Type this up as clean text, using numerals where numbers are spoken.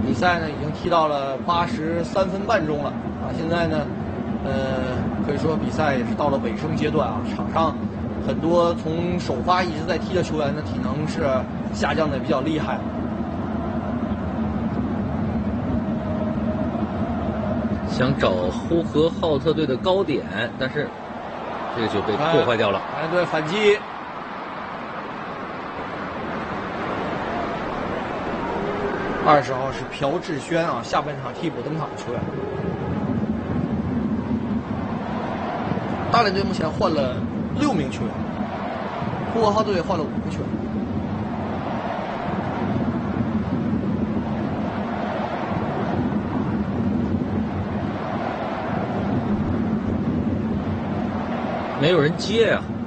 比赛呢已经踢到了83分半钟了啊！现在呢，可以说比赛也是到了尾声阶段啊。场上很多从首发一直在踢的球员的体能是下降的比较厉害。 想找呼和浩特队的高点，但是这个就被破坏掉了。 哎，对，反击。20号是朴智轩啊，下半场替补登场的球员。大连队目前换了6名球员，呼和浩特队换了5个球员。 没有人接啊！